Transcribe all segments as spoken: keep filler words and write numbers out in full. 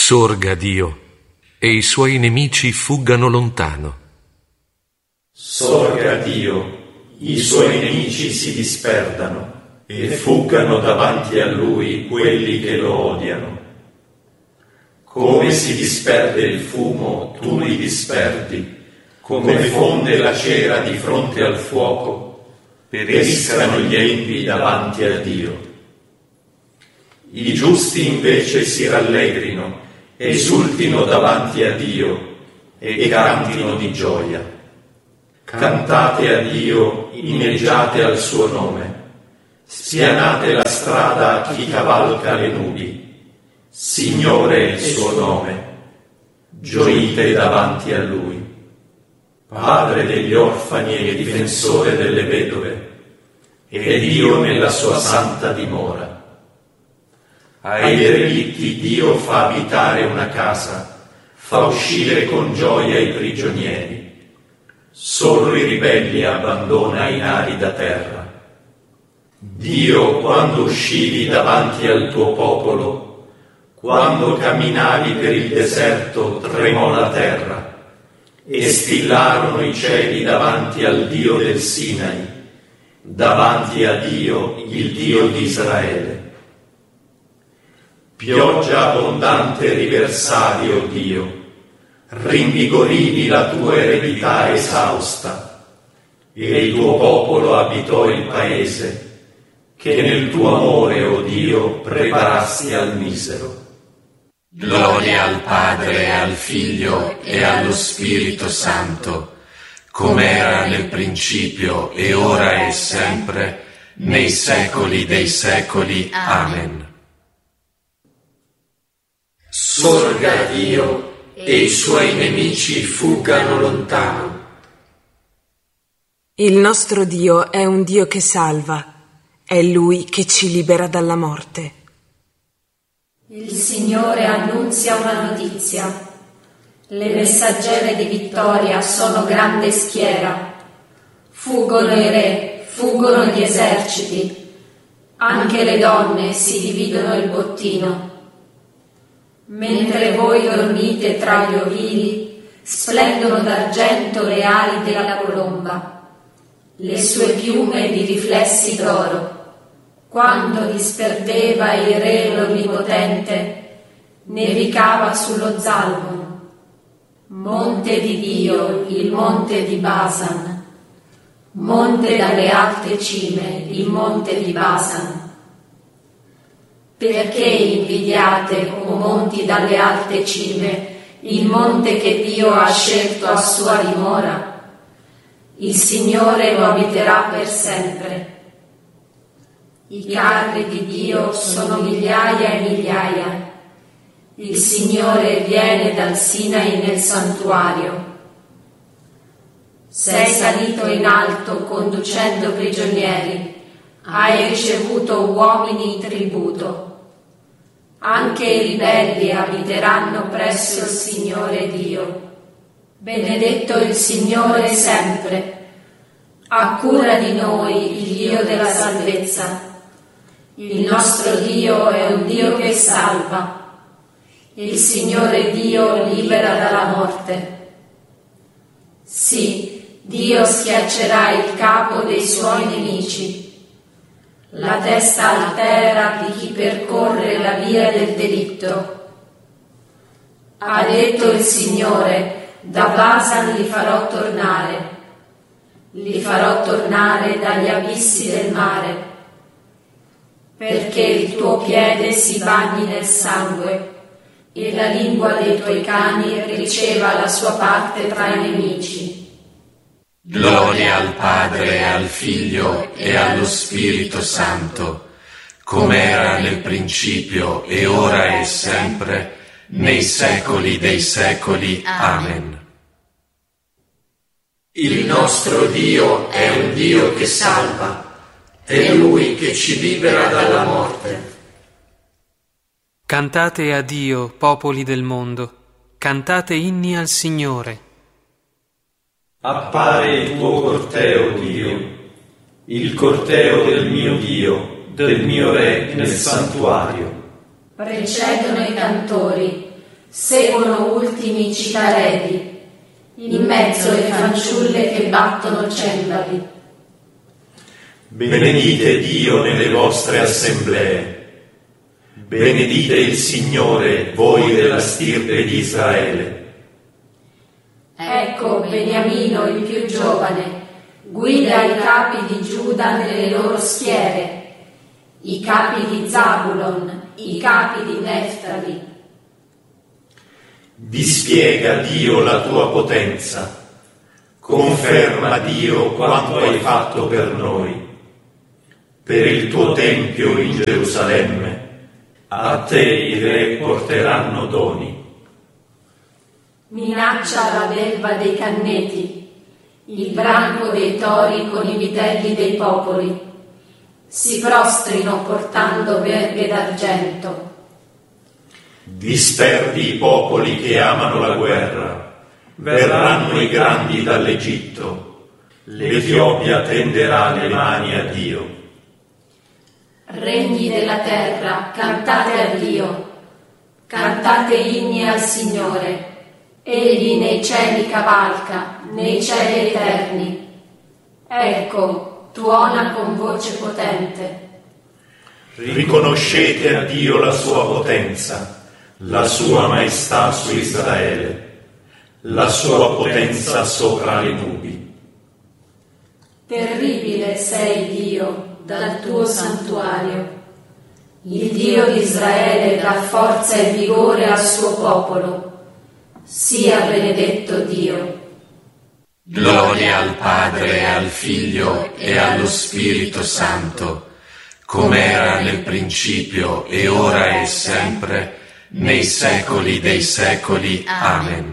Sorga Dio, e i suoi nemici fuggano lontano. Sorga Dio, i suoi nemici si disperdano, e fuggano davanti a Lui quelli che lo odiano. Come si disperde il fumo, tu li disperdi, come fonde la cera di fronte al fuoco, periscano gli empi davanti a Dio. I giusti invece si rallegrino, esultino davanti a Dio e cantino di gioia. Cantate a Dio, inneggiate al suo nome, spianate la strada a chi cavalca le nubi. Signore è il suo nome, gioite davanti a Lui. Padre degli orfani e difensore delle vedove, e Dio nella sua santa dimora. Ai derelitti Dio fa abitare una casa, fa uscire con gioia i prigionieri. Solo i ribelli abbandona in arida terra. Dio, quando uscivi davanti al tuo popolo, quando camminavi per il deserto, tremò la terra, e stillarono i cieli davanti al Dio del Sinai, davanti a Dio, il Dio di Israele. Pioggia abbondante riversavi, o Dio, rinvigorivi la tua eredità esausta, e il tuo popolo abitò il paese, che nel tuo amore, o Dio, preparasti al misero. Gloria al Padre, al Figlio e allo Spirito Santo, come era nel principio e ora e sempre, nei secoli dei secoli. Amen. Sorga Dio, e i suoi nemici fuggano lontano. Il nostro Dio è un Dio che salva, è Lui che ci libera dalla morte. Il Signore annunzia una notizia. Le messaggere di vittoria sono grande schiera. Fuggono i re, fuggono gli eserciti. Anche le donne si dividono il bottino. Mentre voi dormite tra gli ovili, splendono d'argento le ali della colomba, le sue piume di riflessi d'oro. Quando disperdeva il re l'Onnipotente, nevicava sullo Zalmon, monte di Dio, il monte di Basan, monte dalle alte cime, il monte di Basan. Perché invidiate, o monti dalle alte cime, il monte che Dio ha scelto a sua dimora? Il Signore lo abiterà per sempre. I carri di Dio sono migliaia e migliaia. Il Signore viene dal Sinai nel santuario. Sei salito in alto conducendo prigionieri, hai ricevuto uomini in tributo. Anche i ribelli abiteranno presso il Signore Dio. Benedetto il Signore sempre. Ha cura di noi il Dio della salvezza. Il nostro Dio è un Dio che salva. Il Signore Dio libera dalla morte. Sì, Dio schiaccerà il capo dei suoi nemici. La testa altera di chi percorre la via del delitto. Ha detto il Signore, da Basan li farò tornare, li farò tornare dagli abissi del mare, perché il tuo piede si bagni nel sangue e la lingua dei tuoi cani riceva la sua parte tra i nemici. Gloria al Padre, al Figlio e allo Spirito Santo, come era nel principio e ora e sempre, nei secoli dei secoli. Amen. Il nostro Dio è un Dio che salva, è Lui che ci libera dalla morte. Cantate a Dio, popoli del mondo, cantate inni al Signore. Appare il tuo corteo, Dio, il corteo del mio Dio, del mio Re nel santuario. Precedono i cantori, seguono ultimi i citarelli, in mezzo le fanciulle che battono cembali. Benedite Dio nelle vostre assemblee. Benedite il Signore, voi della stirpe di Israele. Ecco Beniamino il più giovane, guida i capi di Giuda nelle loro schiere, i capi di Zabulon, i capi di Neftali. Dispiega Dio la tua potenza, conferma Dio quanto hai fatto per noi. Per il tuo tempio in Gerusalemme, a te i re porteranno doni. Minaccia la belva dei canneti, il branco dei tori con i vitelli dei popoli. Si prostrino portando verghe d'argento. Disperdi i popoli che amano la guerra. Verranno i grandi dall'Egitto. L'Etiopia tenderà le mani a Dio. Regni della terra, cantate a Dio, cantate inni al Signore. Egli nei cieli cavalca, nei cieli eterni. Ecco, tuona con voce potente. Riconoscete a Dio la sua potenza, la sua maestà su Israele, la sua potenza sopra le nubi. Terribile sei, Dio, dal tuo santuario. Il Dio di Israele dà forza e vigore al suo popolo. Sia benedetto Dio. Gloria al Padre, al Figlio e allo Spirito Santo, come era nel principio e ora e sempre, nei secoli dei secoli. Amen.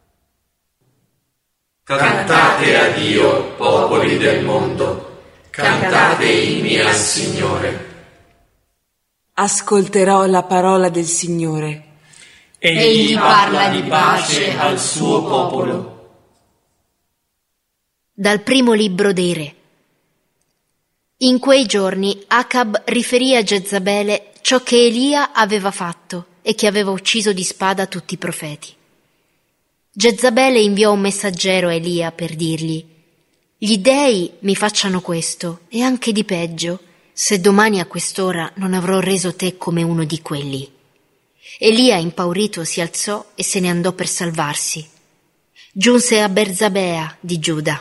Cantate a Dio, popoli del mondo. Cantate inni al Signore. Ascolterò la parola del Signore. Egli parla di pace al suo popolo. Dal primo libro dei Re. In quei giorni Acab riferì a Jezabele ciò che Elia aveva fatto e che aveva ucciso di spada tutti i profeti. Jezabele inviò un messaggero a Elia per dirgli: gli dèi mi facciano questo e anche di peggio, se domani a quest'ora non avrò reso te come uno di quelli. Elia, impaurito, si alzò e se ne andò per salvarsi. Giunse a Berzabea di Giuda.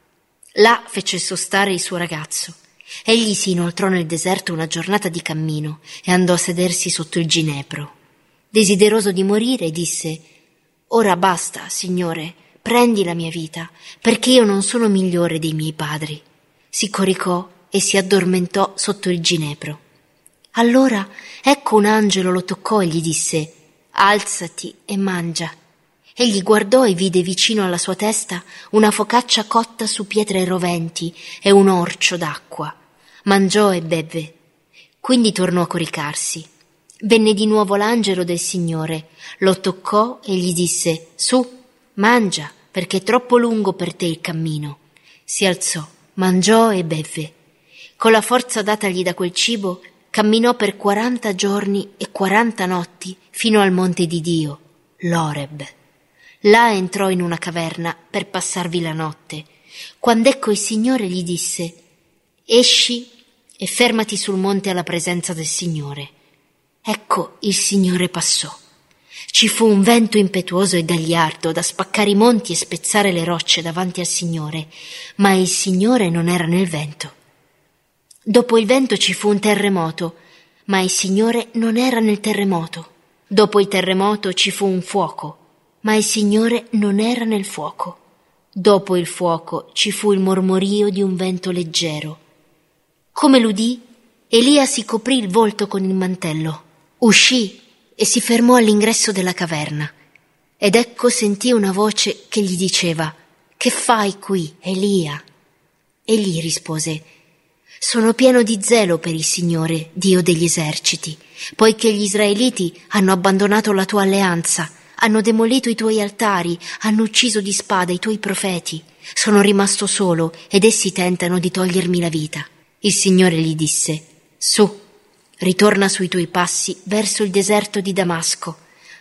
Là fece sostare il suo ragazzo. Egli si inoltrò nel deserto una giornata di cammino e andò a sedersi sotto il ginepro. Desideroso di morire, disse: ora basta, Signore, prendi la mia vita, perché io non sono migliore dei miei padri. Si coricò e si addormentò sotto il ginepro. Allora ecco un angelo lo toccò e gli disse: alzati e mangia. Egli guardò e vide vicino alla sua testa una focaccia cotta su pietre roventi e un orcio d'acqua. Mangiò e bevve. Quindi tornò a coricarsi. Venne di nuovo l'angelo del Signore, lo toccò e gli disse: su, mangia, perché è troppo lungo per te il cammino. Si alzò, mangiò e bevve. Con la forza datagli da quel cibo, camminò per quaranta giorni e quaranta notti fino al monte di Dio, l'Oreb. Là entrò in una caverna per passarvi la notte. Quand'ecco il Signore gli disse: esci e fermati sul monte alla presenza del Signore. Ecco il Signore passò. Ci fu un vento impetuoso e gagliardo da spaccare i monti e spezzare le rocce davanti al Signore, ma il Signore non era nel vento. Dopo il vento ci fu un terremoto, ma il Signore non era nel terremoto. Dopo il terremoto ci fu un fuoco, ma il Signore non era nel fuoco. Dopo il fuoco ci fu il mormorio di un vento leggero. Come l'udì, Elia si coprì il volto con il mantello, uscì e si fermò all'ingresso della caverna. Ed ecco sentì una voce che gli diceva: che fai qui, Elia? Egli rispose: sono pieno di zelo per il Signore, Dio degli eserciti, poiché gli israeliti hanno abbandonato la tua alleanza, hanno demolito i tuoi altari, hanno ucciso di spada i tuoi profeti. Sono rimasto solo ed essi tentano di togliermi la vita. Il Signore gli disse: su, ritorna sui tuoi passi verso il deserto di Damasco.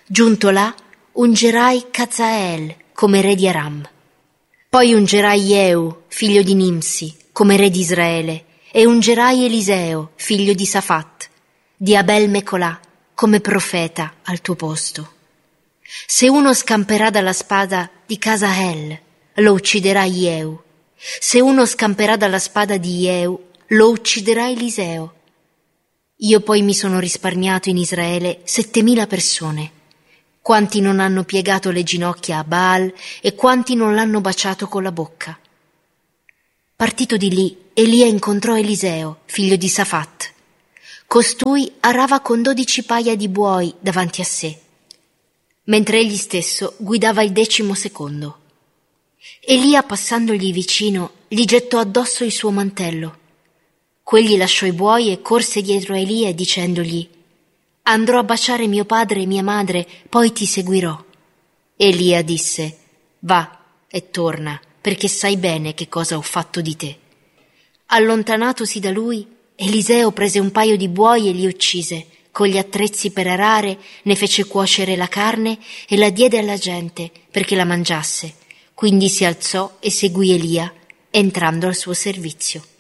Giunto là, ungerai Cazael come re di Aram. Poi ungerai Jehu, figlio di Nimsi, come re di Israele, e ungerai Eliseo, figlio di Safat, di Abel Mecolà, come profeta al tuo posto. Se uno scamperà dalla spada di Cazael, lo ucciderà Jehu. Se uno scamperà dalla spada di Jehu, lo ucciderà Eliseo. Io poi mi sono risparmiato in Israele settemila persone, quanti non hanno piegato le ginocchia a Baal e quanti non l'hanno baciato con la bocca. Partito di lì, Elia incontrò Eliseo, figlio di Safat. Costui arava con dodici paia di buoi davanti a sé, mentre egli stesso guidava il decimo secondo. Elia, passandogli vicino, gli gettò addosso il suo mantello. Quegli lasciò i buoi e corse dietro a Elia dicendogli: «Andrò a baciare mio padre e mia madre, poi ti seguirò». Elia disse: «Va e torna, perché sai bene che cosa ho fatto di te». Allontanatosi da lui, Eliseo prese un paio di buoi e li uccise, con gli attrezzi per arare, ne fece cuocere la carne e la diede alla gente perché la mangiasse. Quindi si alzò e seguì Elia, entrando al suo servizio.